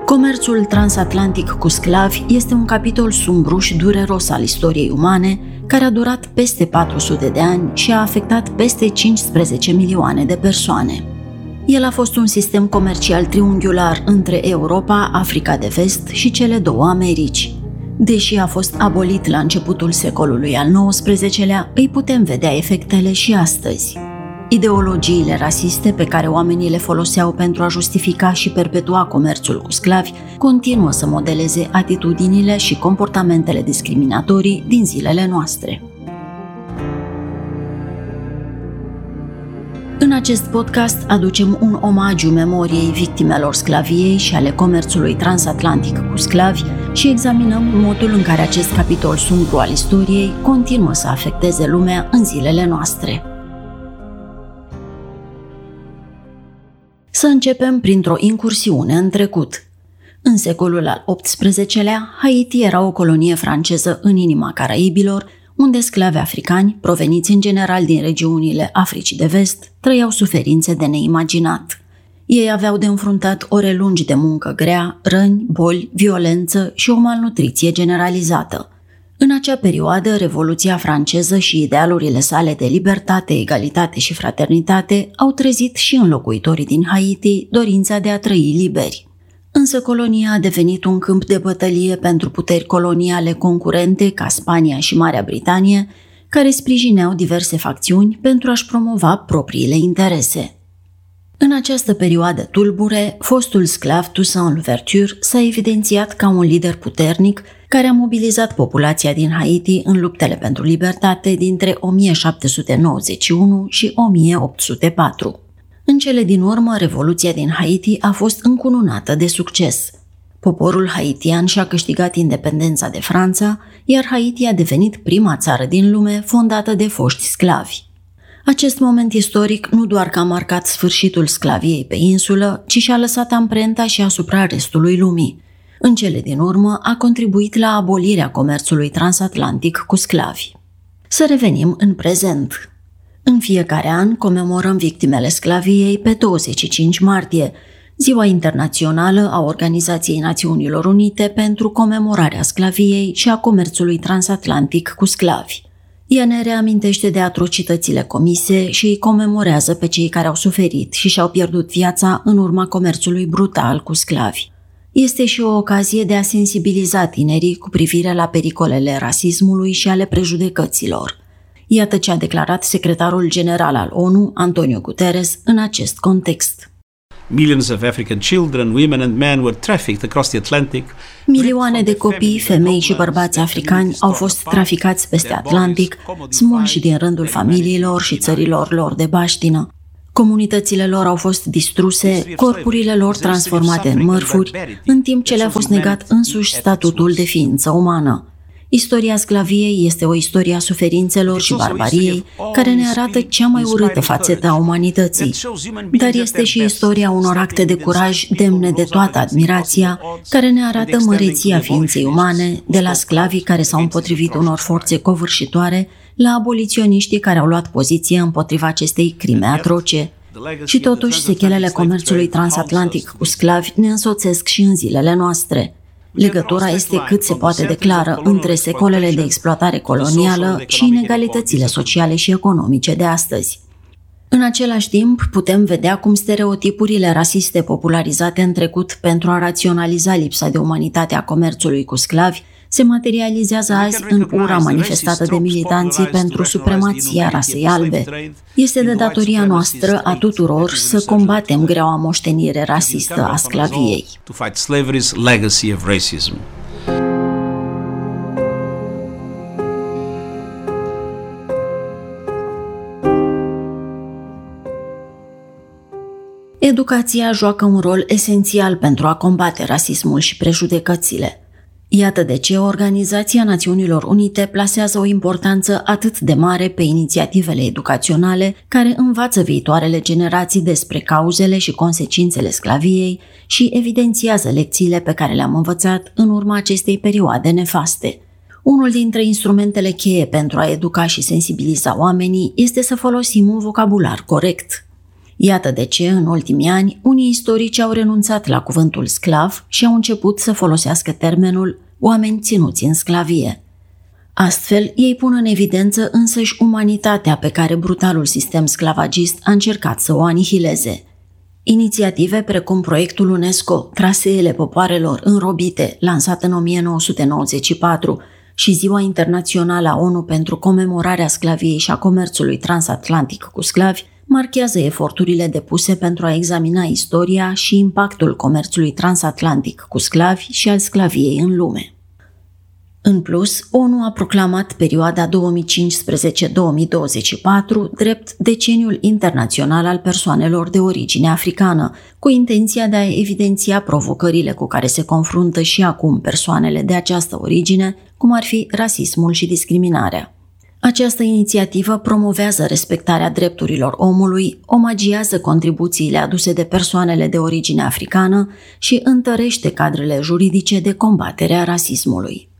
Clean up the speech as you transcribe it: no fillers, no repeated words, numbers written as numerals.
Comerțul transatlantic cu sclavi este un capitol sumbru și dureros al istoriei umane, care a durat peste 400 de ani și a afectat peste 15 milioane de persoane. El a fost un sistem comercial triunghiular între Europa, Africa de Vest și cele două Americi. Deși a fost abolit la începutul secolului al XIX-lea, îi putem vedea efectele și astăzi. Ideologiile rasiste pe care oamenii le foloseau pentru a justifica și perpetua comerțul cu sclavi continuă să modeleze atitudinile și comportamentele discriminatorii din zilele noastre. În acest podcast aducem un omagiu memoriei victimelor sclaviei și ale comerțului transatlantic cu sclavi și examinăm modul în care acest capitol sumbru al istoriei continuă să afecteze lumea în zilele noastre. Să începem printr-o incursiune în trecut. În secolul al XVIII-lea, Haiti era o colonie franceză în inima Caraibilor, unde sclavi africani, proveniți în general din regiunile Africii de Vest, trăiau suferințe de neimaginat. Ei aveau de înfruntat ore lungi de muncă grea, răni, boli, violență și o malnutriție generalizată. În acea perioadă, Revoluția franceză și idealurile sale de libertate, egalitate și fraternitate au trezit și în locuitorii din Haiti dorința de a trăi liberi. Însă colonia a devenit un câmp de bătălie pentru puteri coloniale concurente ca Spania și Marea Britanie, care sprijineau diverse facțiuni pentru a-și promova propriile interese. În această perioadă tulbure, fostul sclav Toussaint Louverture s-a evidențiat ca un lider puternic care a mobilizat populația din Haiti în luptele pentru libertate dintre 1791 și 1804. În cele din urmă, Revoluția din Haiti a fost încununată de succes. Poporul haitian și-a câștigat independența de Franța, iar Haiti a devenit prima țară din lume fondată de foști sclavi. Acest moment istoric nu doar că a marcat sfârșitul sclaviei pe insulă, ci și-a lăsat amprenta și asupra restului lumii. În cele din urmă, a contribuit la abolirea comerțului transatlantic cu sclavi. Să revenim în prezent. În fiecare an comemorăm victimele sclaviei pe 25 martie, Ziua Internațională a Organizației Națiunilor Unite pentru comemorarea sclaviei și a comerțului transatlantic cu sclavi. Ea ne reamintește de atrocitățile comise și îi comemorează pe cei care au suferit și și-au pierdut viața în urma comerțului brutal cu sclavi. Este și o ocazie de a sensibiliza tinerii cu privire la pericolele rasismului și ale prejudecăților. Iată ce a declarat secretarul general al ONU, Antonio Guterres, în acest context. Millions of African children, women and men were trafficked across the Atlantic. Milioane de copii, femei și bărbați africani au fost traficați peste Atlantic, smulși din rândul familiilor și țărilor lor de baștină. Comunitățile lor au fost distruse, corpurile lor transformate în mărfuri, în timp ce le-a fost negat însuși statutul de ființă umană. Istoria sclaviei este o istorie a suferințelor și barbariei, care ne arată cea mai urâtă fațetă a umanității. Dar este și istoria unor acte de curaj demne de toată admirația, care ne arată măreția ființei umane, de la sclavii care s-au împotrivit unor forțe covârșitoare, la aboliționiștii care au luat poziție împotriva acestei crime atroce. Și totuși, sechelele comerțului transatlantic cu sclavi ne însoțesc și în zilele noastre. Legătura este cât se poate de clară între secolele de exploatare colonială și inegalitățile sociale și economice de astăzi. În același timp, putem vedea cum stereotipurile rasiste popularizate în trecut pentru a raționaliza lipsa de umanitate a comerțului cu sclavi se materializează azi în ura manifestată de militanții pentru supremația rasei albe. Este de datoria noastră a tuturor să combatem greaua moștenire rasistă a sclaviei. Educația joacă un rol esențial pentru a combate rasismul și prejudecățile. Iată de ce Organizația Națiunilor Unite plasează o importanță atât de mare pe inițiativele educaționale care învață viitoarele generații despre cauzele și consecințele sclaviei și evidențiază lecțiile pe care le-am învățat în urma acestei perioade nefaste. Unul dintre instrumentele cheie pentru a educa și sensibiliza oamenii este să folosim un vocabular corect. Iată de ce, în ultimii ani, unii istorici au renunțat la cuvântul sclav și au început să folosească termenul oameni ținuți în sclavie. Astfel, ei pun în evidență însăși umanitatea pe care brutalul sistem sclavagist a încercat să o anihileze. Inițiative precum proiectul UNESCO Traseele popoarelor înrobite, lansat în 1994, și Ziua Internațională a ONU pentru comemorarea sclaviei și a comerțului transatlantic cu sclavi marchează eforturile depuse pentru a examina istoria și impactul comerțului transatlantic cu sclavi și al sclaviei în lume. În plus, ONU a proclamat perioada 2015-2024 drept Deceniul Internațional al Persoanelor de Origine Africană, cu intenția de a evidenția provocările cu care se confruntă și acum persoanele de această origine, cum ar fi rasismul și discriminarea. Această inițiativă promovează respectarea drepturilor omului, omagiază contribuțiile aduse de persoanele de origine africană și întărește cadrele juridice de combatere a rasismului.